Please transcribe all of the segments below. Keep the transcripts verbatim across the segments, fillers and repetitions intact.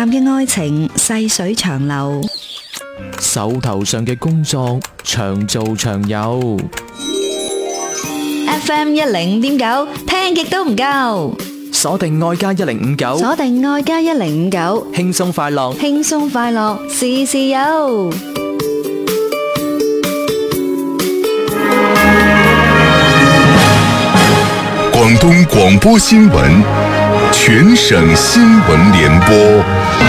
淡嘅愛情細水長流， 手頭上嘅工作長做長有。 F M 一零五點九，聽極都唔夠。 鎖定愛加一零五九， 鎖定愛加一零五九， 輕鬆快樂， 輕鬆快樂，事事有。 廣東廣播新聞，全省新聞聯播。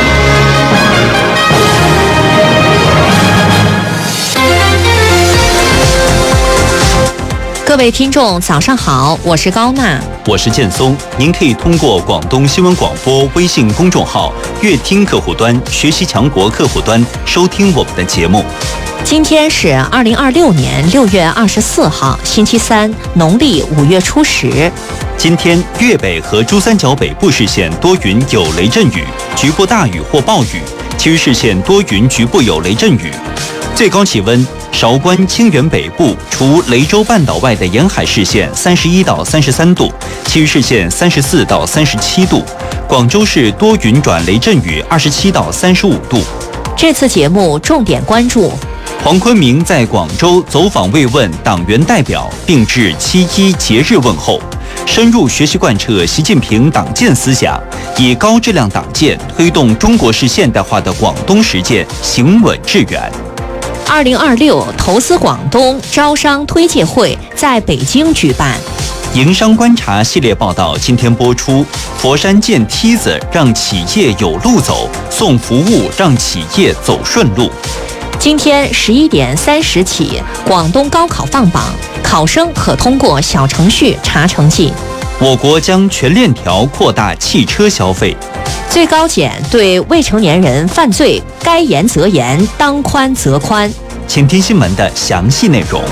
各位聽眾早上好，我是高娜， 我是建松。您可以通過廣東新聞廣播微信公眾號粵聽客戶端、學習強國客戶端收聽我們的節目。 今天是二零二六年六月二十四號，星期三，農曆五月初十。 今天粵北和珠三角北部視線多雲有雷陣雨，局部大雨或暴雨，其餘視線多雲局部有雷陣雨。最高氣溫，韶關、清遠北部除雷州半島外的沿海視線三十一到三十三度，其餘視線三十四到三十七度。廣州市多雲轉雷陣雨，二十七到三十五度。 這次節目重點關注。 黃坤明在廣州走訪慰問黨員代表，並致七一節日問候，深入學習貫徹習近平黨建思想，以高質量黨建推動中國式現代化的廣東實踐行穩致遠。 二零二六投資廣東招商推介會在北京舉辦。 營商觀察系列報道今天播出，佛山建梯子讓企業有路走，送服務讓企業走順路。 今天十一點三十起，廣東高考放榜，考生可通過小程序查成績。 我國將全鏈條擴大汽車消費。 最高檢對未成年人犯罪該嚴則嚴，當寬則寬。 請聽新聞的詳細內容。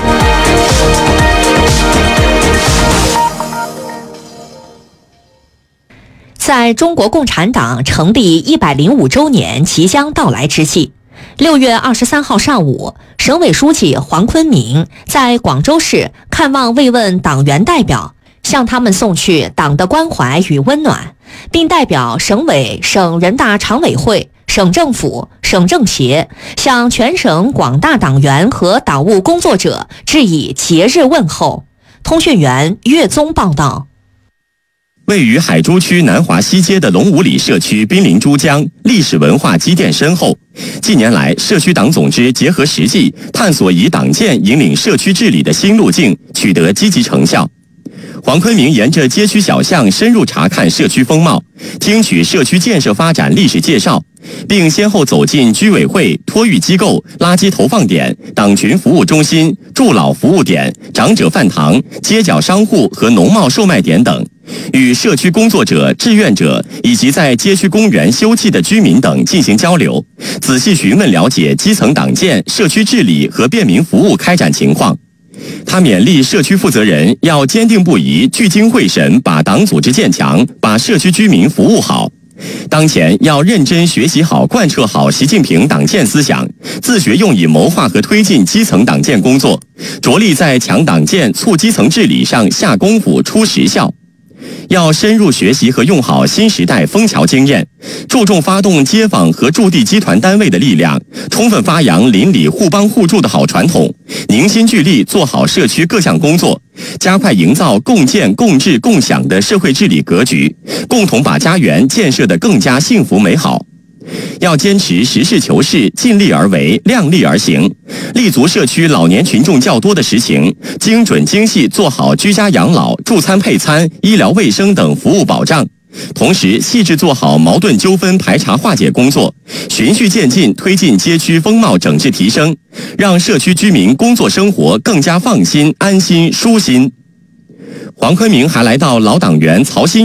在中國共產黨成立一百零五週年即將到來之際，六月二十三號上午，省委書記黃坤明在廣州市看望慰問黨員代表，向他們送去黨的關懷與溫暖，並代表省委、省人大常委會、省政府、省政協向全省廣大黨員和黨務工作者致以節日問候。通訊員岳宗報道。 位於海珠區南華西街的龍五里社區瀕臨珠江，歷史文化積澱深厚。近年來，社區黨總支結合實際，探索以黨建引領社區治理的新路徑，取得積極成效。黃坤明沿着街區小巷深入查看社區風貌，聽取社區建設發展歷史介紹，並先後走進居委會、托育機構、垃圾投放點、黨群服務中心、助老服務點、長者飯堂、街角商戶和農貿售賣點等，與社區工作者、志願者以及在街區公園休憩的居民等進行交流，仔細詢問了解基層黨建、社區治理和便民服務開展情況。他勉勵社區負責人要堅定不移、聚精會神，把黨組織建強，把社區居民服務好。當前要認真學習好、貫徹好習近平黨建思想，自學用以謀劃和推進基層黨建工作，着力在強黨建、促基層治理上下功夫、出實效。要深入學習和用好新時代楓橋經驗，注重發動街坊和駐地集團單位的力量，充分發揚鄰里互幫互助的好傳統，凝心聚力做好社區各項工作，加快營造共建共治共享的社會治理格局，共同把家園建設得更加幸福美好。要堅持實事求是、盡力而為、量力而行，立足社區老年群眾較多的實情，精準精細做好居家養老、助餐配餐、醫療衛生等服務保障，同時細緻做好矛盾糾紛排查化解工作，循序漸進推進街區風貌整治提升，讓社區居民工作生活更加放心、安心、舒心。黃坤明還來到老黨員曹新